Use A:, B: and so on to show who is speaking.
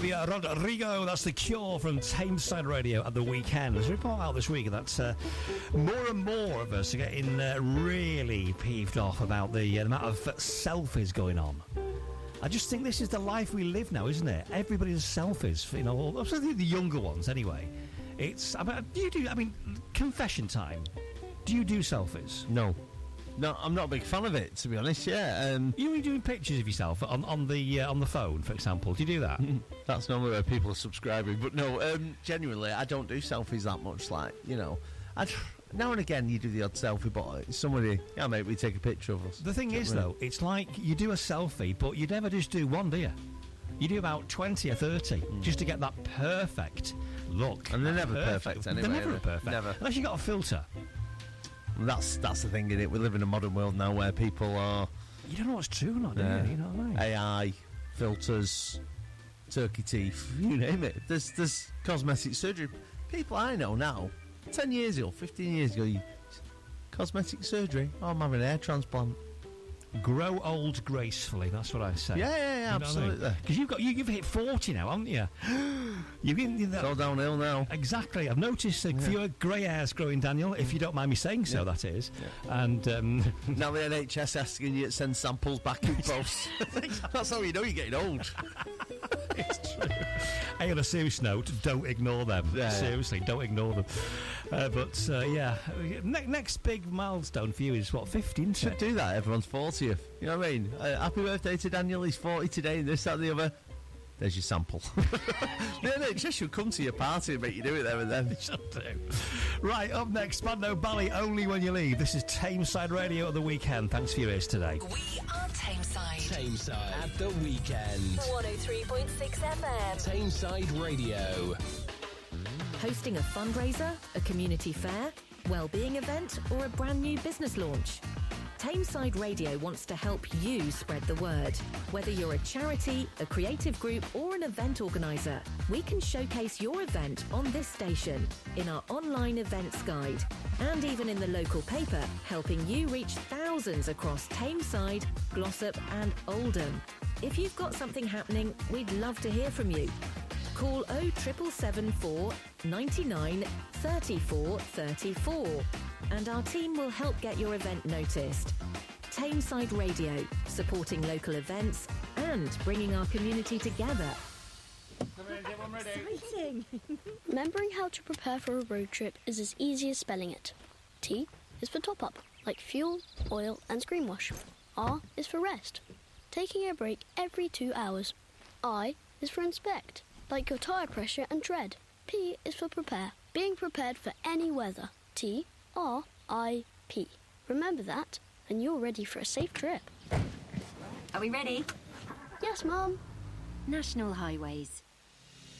A: Olivia Rodrigo, that's The Cure from Tameside Radio at the weekend. There's a report out this week that more and more of us are getting really peeved off about the amount of selfies going on. I just think this is the life we live now, isn't it? Everybody does selfies, you know, especially the younger ones anyway. Confession time. Do you do selfies?
B: No, I'm not a big fan of it, to be honest. Yeah,
A: you were doing pictures of yourself on the phone, for example. Do you do that?
B: That's normally where people are subscribing. But no, genuinely, I don't do selfies that much. Like, you know, now and again you do the odd selfie, but somebody, yeah, mate, we take a picture of us.
A: The thing is, though, it's like you do a selfie, but you never just do one, do you? You do about 20 or 30 just to get that perfect look.
B: And they're never perfect anyway.
A: They're never perfect.
B: Never.
A: Unless you got a filter.
B: That's the thing, isn't it? We live in a modern world now where people are...
A: You don't know what's true or not, do you? You know what I mean?
B: AI, filters, turkey teeth, you name it. There's cosmetic surgery. People I know now, 10 years ago, 15 years ago, cosmetic surgery. Oh, I'm having a hair transplant.
A: Grow old gracefully, that's what I say.
B: Yeah, absolutely.
A: Because you've hit 40 now, haven't you?
B: It's all downhill now.
A: Exactly. I've noticed a few grey hairs growing, Daniel, if you don't mind me saying so, that is. Yeah. And
B: now the NHS asking you to send samples back in post. That's how you know you're getting old.
A: It's true. Hey, on a serious note, don't ignore them. Yeah. Seriously, don't ignore them. Next big milestone for you is, 50?
B: Should do that. Everyone's 40th. You know what I mean? Happy birthday to Daniel. He's 40 today. This, that, and the other. There's your sample. The NHS should come to your party and make you do it there and then.
A: They should do. Right, up next, Spandau Ballet, Only When You Leave. This is Tameside Radio at the weekend. Thanks for your ears today.
C: We are Tameside.
D: Tameside at the weekend.
C: 103.6 FM.
D: Tameside Radio.
E: Hosting a fundraiser, a community fair, well-being event, or a brand new business launch? Tameside Radio wants to help you spread the word. Whether you're a charity, a creative group, or an event organiser, we can showcase your event on this station, in our online events guide, and even in the local paper, helping you reach thousands across Tameside, Glossop and Oldham. If you've got something happening, we'd love to hear from you. Call 07774 99 34 34 and our team will help get your event noticed. Tameside Radio, supporting local events and bringing our community together.
F: Exciting! Remembering how to prepare for a road trip is as easy as spelling it. T is for top up, like fuel, oil and screen wash. R is for rest, taking a break every 2 hours. I is for inspect, like your tyre pressure and tread. P is for prepare, being prepared for any weather. T-R-I-P. Remember that, and you're ready for a safe trip.
G: Are we ready?
F: Yes, Mum.
G: National Highways.